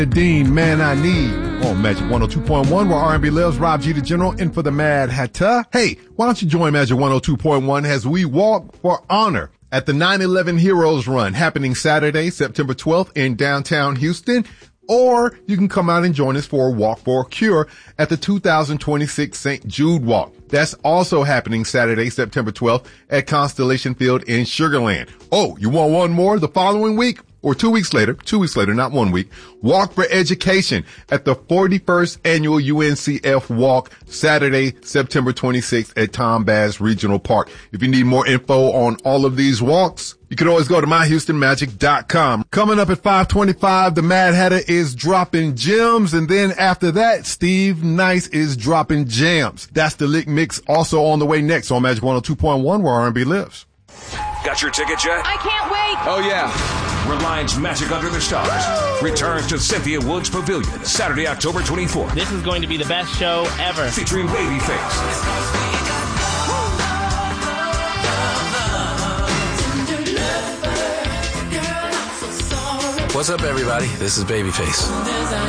Dean, Man I Need on Magic 102.1, where R&B lives. Rob G, the General, in for the Mad Hatter. Hey, why don't you join Magic 102.1 as we walk for honor at the 9/11 Heroes Run, happening Saturday, September 12th in downtown Houston. Or you can come out and join us for a Walk for a Cure at the 2026 St. Jude Walk. That's also happening Saturday, September 12th at Constellation Field in Sugar Land. Oh, you want one more the following week? Or 2 weeks later, not 1 week, Walk for Education at the 41st Annual UNCF Walk, Saturday, September 26th at Tom Bass Regional Park. If you need more info on all of these walks, you can always go to myhoustonmagic.com. Coming up at 5:25, the Mad Hatter is dropping gems, and then after that, Steve Nice is dropping jams. That's the Lick Mix, also on the way next on Magic 102.1, where R&B lives. Got your tickets yet? I can't wait. Oh, yeah. Reliance Magic Under the Stars returns to Cynthia Woods Pavilion Saturday, October 24th. This is going to be the best show ever. Featuring Babyface. What's up, everybody? This is Babyface.